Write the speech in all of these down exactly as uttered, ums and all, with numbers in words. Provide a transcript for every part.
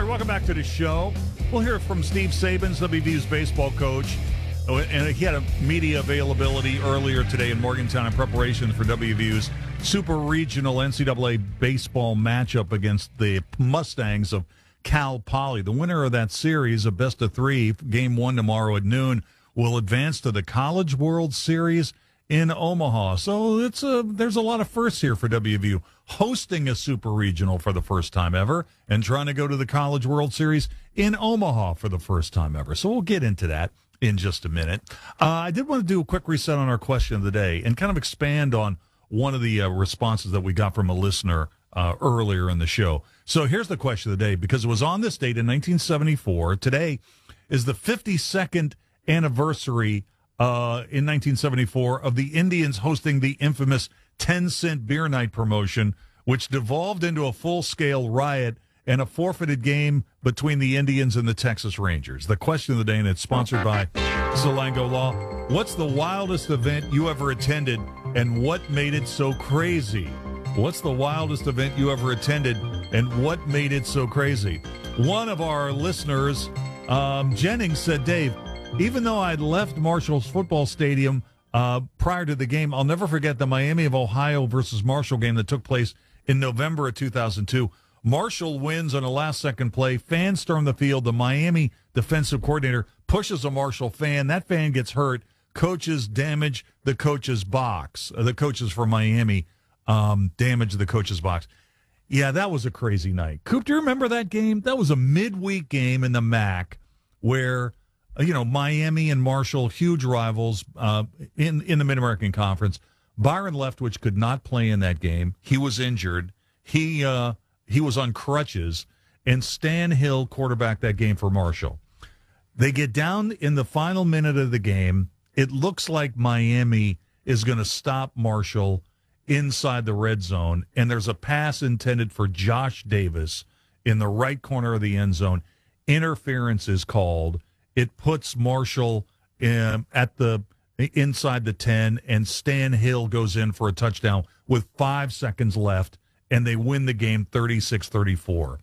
right, welcome back to the show. We'll hear from Steve Sabins, W V U's baseball coach. Oh, and he had a media availability earlier today in Morgantown in preparation for W V U's Super Regional N C double A baseball matchup against the Mustangs of Cal Poly. The winner of that series, a best of three, game one tomorrow at noon, will advance to the College World Series in Omaha. So it's a, there's a lot of firsts here for W V U, hosting a Super Regional for the first time ever and trying to go to the College World Series in Omaha for the first time ever. So we'll get into that in just a minute. Uh, I did want to do a quick reset on our question of the day and kind of expand on one of the uh, responses that we got from a listener uh, earlier in the show. So here's the question of the day, because it was on this date in nineteen seventy-four. Today is the fifty-second anniversary uh, in nineteen seventy-four of the Indians hosting the infamous ten cent beer night promotion, which devolved into a full-scale riot and a forfeited game between the Indians and the Texas Rangers. The question of the day, and it's sponsored by Zelango Law. What's the wildest event you ever attended, and what made it so crazy? What's the wildest event you ever attended, and what made it so crazy? One of our listeners, um, Jennings, said, Dave, even though I'd left Marshall's football stadium uh, prior to the game, I'll never forget the Miami of Ohio versus Marshall game that took place in November of two thousand two. Marshall wins on a last-second play. Fans storm the field. The Miami defensive coordinator pushes a Marshall fan. That fan gets hurt. Coaches damage the coach's box. The coaches from Miami um, damage the coach's box. Yeah, that was a crazy night. Coop, do you remember that game? That was a midweek game in the M A C where, you know, Miami and Marshall, huge rivals uh, in, in the Mid-American Conference. Byron Leftwich could not play in that game. He was injured. He... Uh, He was on crutches, and Stan Hill quarterbacked that game for Marshall. They get down in the final minute of the game. It looks like Miami is going to stop Marshall inside the red zone, and there's a pass intended for Josh Davis in the right corner of the end zone. Interference is called. It puts Marshall um, at the inside the ten, and Stan Hill goes in for a touchdown with five seconds left, and they win the game thirty-six thirty-four.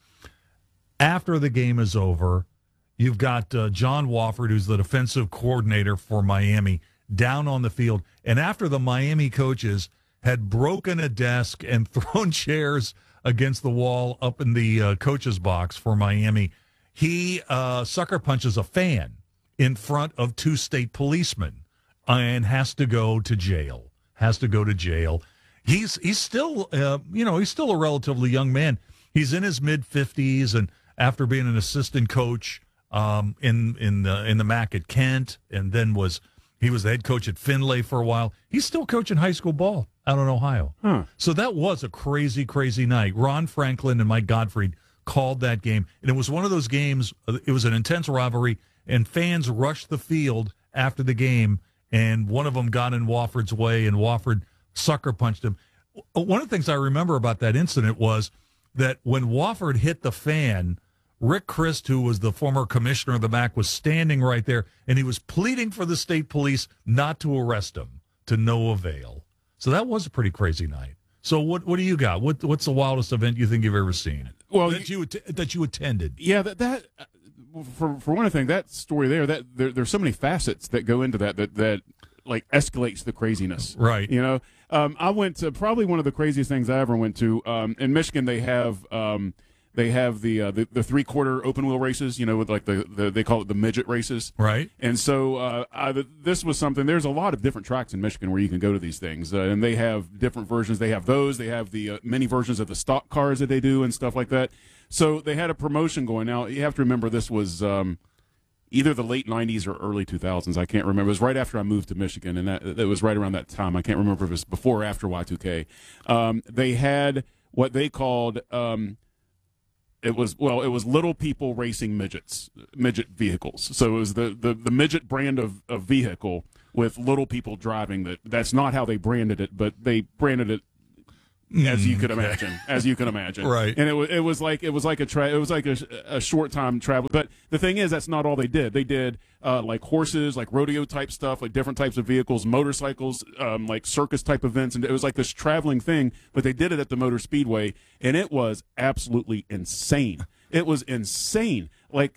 After the game is over, you've got uh, John Wofford, who's the defensive coordinator for Miami, down on the field. And after the Miami coaches had broken a desk and thrown chairs against the wall up in the uh, coach's box for Miami, he uh, sucker punches a fan in front of two state policemen and has to go to jail, has to go to jail. He's he's still, uh, you know, he's still a relatively young man. He's in his mid-fifties, and after being an assistant coach um, in in the in the M A C at Kent, and then was he was the head coach at Findlay for a while. He's still coaching high school ball out in Ohio. Huh. So that was a crazy, crazy night. Ron Franklin and Mike Gottfried called that game, and it was one of those games. It was an intense rivalry, and fans rushed the field after the game, and one of them got in Wofford's way, and Wofford sucker punched him. One of the things I remember about that incident was that when Wofford hit the fan, Rick Christ, who was the former commissioner of the M A C, was standing right there, and he was pleading for the state police not to arrest him, to no avail. So that was a pretty crazy night. So what what do you got? What what's the wildest event you think you've ever seen? Well, that you that you attended? Yeah, that that for for one thing, that story there, that there, there's so many facets that go into that that that like escalates the craziness. Right. You know. Um, I went to probably one of the craziest things I ever went to. Um, in Michigan, they have um, they have the, uh, the the three quarter open wheel races. You know, with like the, the they call it the midget races. Right. And so uh, I, this was something. There's a lot of different tracks in Michigan where you can go to these things, uh, and they have different versions. They have those. They have the uh, many versions of the stock cars that they do and stuff like that. So they had a promotion going out. You have to remember this was. Um, Either the late nineties or early two thousands. I can't remember. It was right after I moved to Michigan, and that it was right around that time. I can't remember if it was before or after Y two K. Um, they had what they called um, it was well, it was little people racing midgets, midget vehicles. So it was the the, the midget brand of, of vehicle with little people driving. That that's not how they branded it, but they branded it. As you could imagine, as you can imagine, right? And it was it was like it was like a tra- it was like a, a short time travel. But the thing is, that's not all they did. They did uh, like horses, like rodeo type stuff, like different types of vehicles, motorcycles, um, like circus type events, and it was like this traveling thing. But they did it at the Motor Speedway, and it was absolutely insane. It was insane. Like,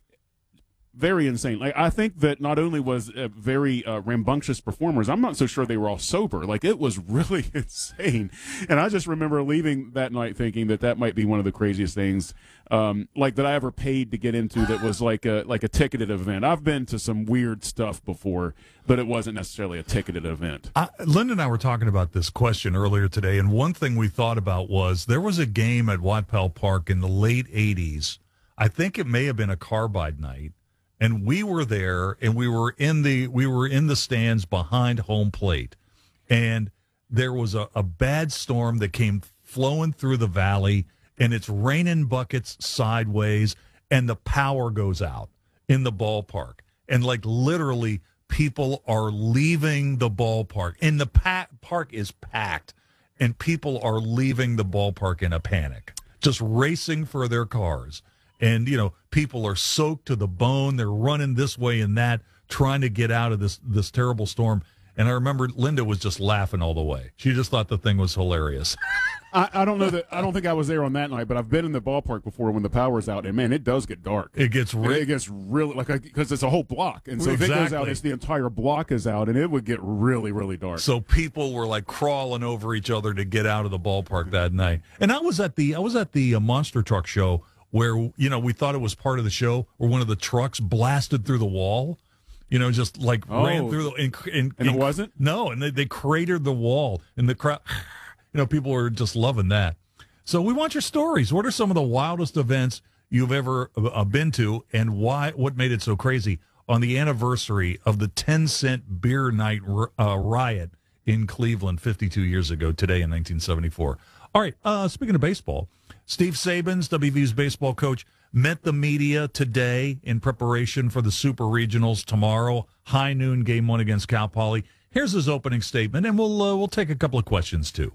very insane. Like, I think that not only was uh, very uh, rambunctious performers, I'm not so sure they were all sober. Like, it was really insane. And I just remember leaving that night thinking that that might be one of the craziest things, um, like that I ever paid to get into. That was like a like a ticketed event. I've been to some weird stuff before, but it wasn't necessarily a ticketed event. Uh, Linda and I were talking about this question earlier today, and one thing we thought about was there was a game at Watt-Powell Park in the late eighties. I think it may have been a carbide night. And we were there, and we were in the we were in the stands behind home plate, and there was a, a bad storm that came flowing through the valley, and it's raining buckets sideways, and the power goes out in the ballpark, and like literally people are leaving the ballpark, and the pa- park is packed, and people are leaving the ballpark in a panic, just racing for their cars. And, you know, people are soaked to the bone. They're running this way and that, trying to get out of this this terrible storm. And I remember Linda was just laughing all the way. She just thought the thing was hilarious. I, I don't know that I don't think I was there on that night, but I've been in the ballpark before when the power's out, and man, it does get dark. It gets re- it gets really like because it's a whole block, and so exactly. if it goes out, it's the entire block is out, and it would get really, really dark. So people were like crawling over each other to get out of the ballpark that night. And I was at the I was at the uh, Monster Truck Show, where, you know, we thought it was part of the show, where one of the trucks blasted through the wall, you know, just like oh. ran through the... And, and, and it wasn't? No, and they, they cratered the wall, and the crowd, you know, people were just loving that. So we want your stories. What are some of the wildest events you've ever uh, been to, and why? What made it so crazy on the anniversary of the ten cent beer night uh, riot in Cleveland fifty-two years ago today in nineteen seventy-four? All right, uh, speaking of baseball, Steve Sabins, W V U's baseball coach, met the media today in preparation for the Super Regionals tomorrow, high noon game one against Cal Poly. Here's his opening statement, and we'll uh, we'll take a couple of questions too.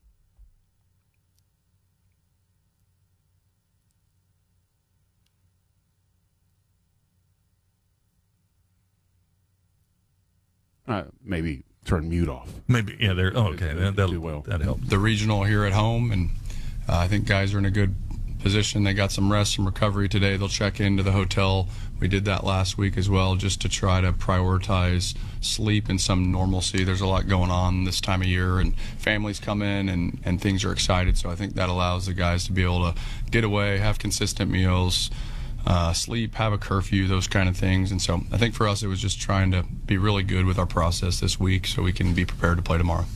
Uh, maybe turn mute off. Maybe, yeah. They're oh, okay. That, that'll do well. That helps. The regional here at home, and uh, I think guys are in a good position. They got some rest, some recovery today. They'll check into the hotel. We did that last week as well, just to try to prioritize sleep and some normalcy. There's a lot going on this time of year, and families come in, and, and things are excited. So I think that allows the guys to be able to get away, have consistent meals, uh, sleep, have a curfew, those kind of things. And so I think for us, it was just trying to be really good with our process this week so we can be prepared to play tomorrow.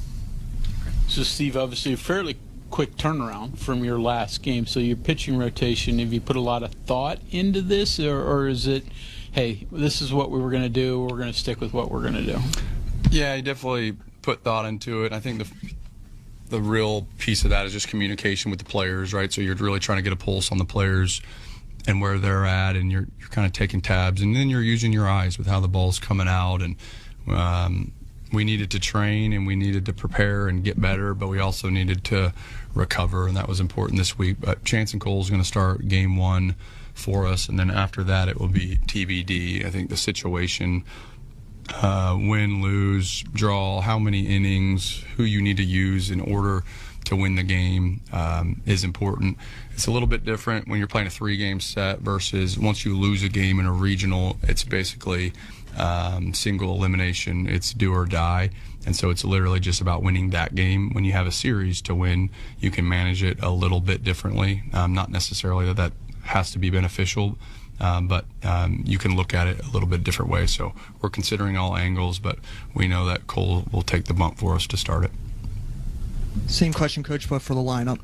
So, Steve, obviously a fairly quick turnaround from your last game. So your pitching rotation, have you put a lot of thought into this, or, or is it, hey, this is what we were going to do, we're going to stick with what we're going to do? Yeah, I definitely put thought into it. I think the the real piece of that is just communication with the players, right? So you're really trying to get a pulse on the players and where they're at, and you're you're kind of taking tabs, and then you're using your eyes with how the ball's coming out. And um, we needed to train, and we needed to prepare and get better, but we also needed to recover, and that was important this week. But Chance and Cole is going to start game one for us, and then after that it will be T B D. I think the situation, uh, win, lose, draw, how many innings, who you need to use in order to win the game um, is important. It's a little bit different when you're playing a three-game set versus once you lose a game in a regional, it's basically um, single elimination. It's do or die. And so it's literally just about winning that game. When you have a series to win, you can manage it a little bit differently. Um, not necessarily that that has to be beneficial, um, but um, you can look at it a little bit different way. So we're considering all angles, but we know that Cole will take the bump for us to start it. Same question, Coach, but for the lineup.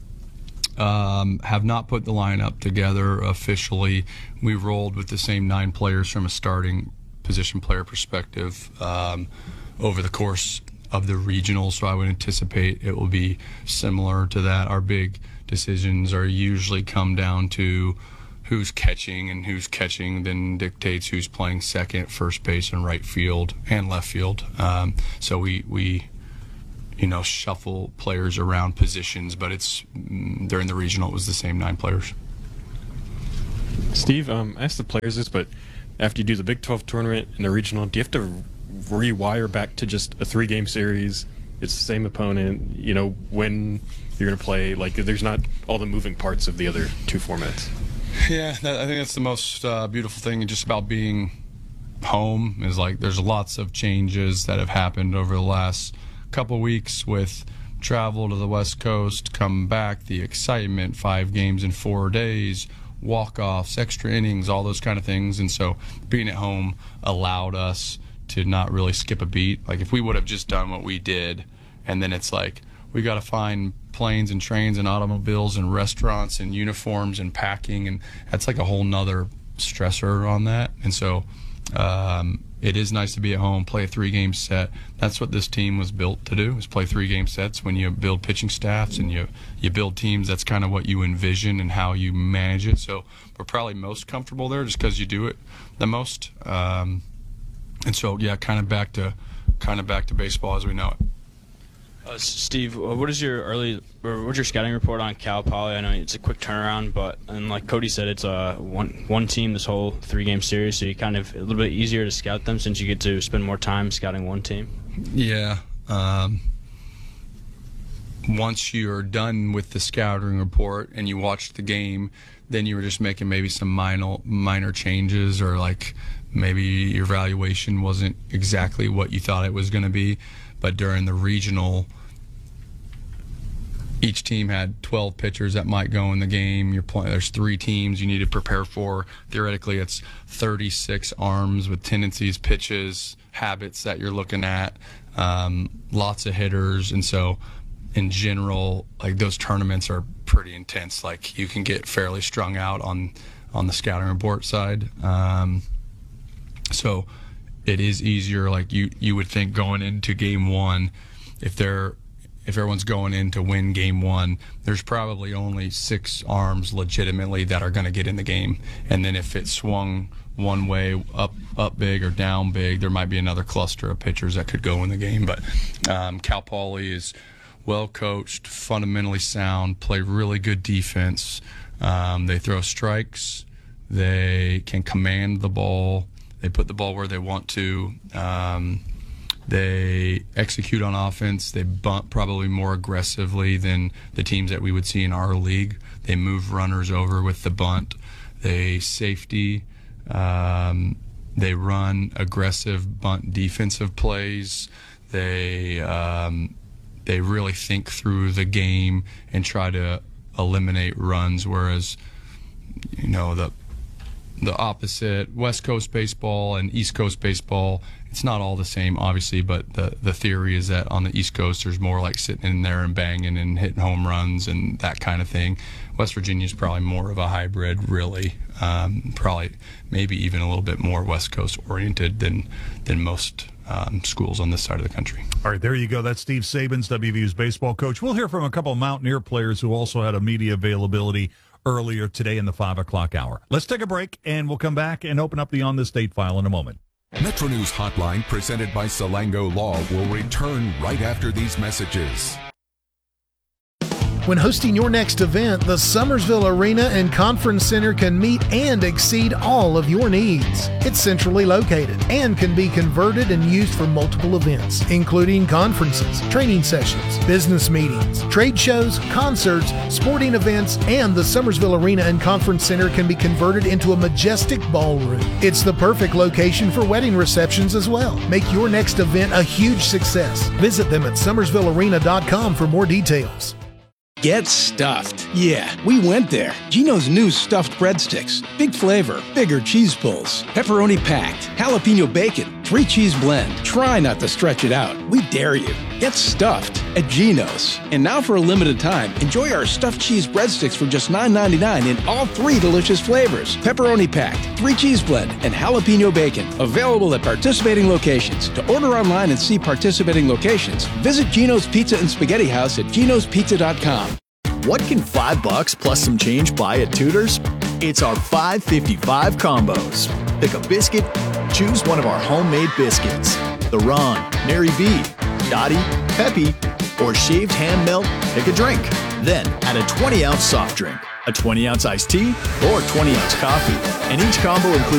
Um, have not put the lineup together officially. We rolled with the same nine players from a starting position player perspective um, over the course of the regional, so I would anticipate it will be similar to that. Our big decisions are usually come down to who's catching, and who's catching then dictates who's playing second, first base, and right field, and left field. Um, so we we you know shuffle players around positions, but it's during the regional it was the same nine players. Steve, um, I asked the players this, but after you do the Big twelve tournament and the regional, do you have to rewire back to just a three-game series? It's the same opponent, you know, when you're going to play, like there's not all the moving parts of the other two formats. Yeah, that, I think that's the most uh, beautiful thing just about being home is like there's lots of changes that have happened over the last couple weeks with travel to the West Coast, come back, the excitement, five games in four days, walk-offs, extra innings, all those kind of things. And so being at home allowed us to not really skip a beat. Like if we would have just done what we did, and then it's like we got to find planes and trains and automobiles and restaurants and uniforms and packing, and that's like a whole nother stressor on that. And so um, it is nice to be at home, play a three-game set. That's what this team was built to do, is play three-game sets. When you build pitching staffs and you you build teams, that's kind of what you envision and how you manage it. So we're probably most comfortable there just because you do it the most. Um, and so, yeah, kind of back to kind of back to baseball as we know it. Uh, Steve, what is your early or what's your scouting report on Cal Poly? I know it's a quick turnaround, but and like Cody said, it's a one one team this whole three game series, so you kind of a little bit easier to scout them since you get to spend more time scouting one team. Yeah. Um, once you're done with the scouting report and you watch the game, then you were just making maybe some minor minor changes, or like maybe your evaluation wasn't exactly what you thought it was going to be. But during the regional, each team had twelve pitchers that might go in the game. You're playing, there's three teams you need to prepare for. Theoretically, it's thirty-six arms with tendencies, pitches, habits that you're looking at, um, lots of hitters. And so in general, like those tournaments are pretty intense. Like you can get fairly strung out on, on the scouting report side. Um, so it is easier, like you, you would think going into game one, if they're if everyone's going in to win game one, there's probably only six arms legitimately that are going to get in the game. And then if it swung one way, up up big or down big, there might be another cluster of pitchers that could go in the game. But um, Cal Poly is well coached, fundamentally sound, play really good defense. Um, they throw strikes. They can command the ball. They put the ball where they want to. Um, they execute on offense. They bunt probably more aggressively than the teams that we would see in our league. They move runners over with the bunt. They safety. Um, they run aggressive bunt defensive plays. They um, they really think through the game and try to eliminate runs, whereas you know the the opposite, West Coast baseball and East Coast baseball, it's not all the same, obviously, but the, the theory is that on the East Coast, there's more like sitting in there and banging and hitting home runs and that kind of thing. West Virginia is probably more of a hybrid, really. Um, probably maybe even a little bit more West Coast oriented than, than most um, schools on this side of the country. All right, there you go. That's Steve Sabins, W V U's baseball coach. We'll hear from a couple of Mountaineer players who also had a media availability earlier today in the five o'clock hour. Let's take a break, and we'll come back and open up the On the State file in a moment. Metro News Hotline, presented by Salango Law, will return right after these messages. When hosting your next event, the Summersville Arena and Conference Center can meet and exceed all of your needs. It's centrally located and can be converted and used for multiple events, including conferences, training sessions, business meetings, trade shows, concerts, sporting events, and the Summersville Arena and Conference Center can be converted into a majestic ballroom. It's the perfect location for wedding receptions as well. Make your next event a huge success. Visit them at summersville arena dot com for more details. Get stuffed. Yeah, we went there. Geno's new stuffed breadsticks. Big flavor, bigger cheese pulls, pepperoni packed, jalapeno bacon, three cheese blend. Try not to stretch it out. We dare you. Get stuffed at Geno's. And now for a limited time, enjoy our stuffed cheese breadsticks for just nine ninety-nine in all three delicious flavors. Pepperoni packed, three cheese blend, and jalapeno bacon. Available at participating locations. To order online and see participating locations, visit Geno's Pizza and Spaghetti House at genos pizza dot com. What can five bucks plus some change buy at Tudor's? It's our five fifty-five combos. Pick a biscuit, choose one of our homemade biscuits. The Ron, Mary B, Dottie, Peppy, or shaved ham melt, pick a drink. Then add a twenty ounce soft drink, a twenty ounce iced tea, or twenty ounce coffee. And each combo includes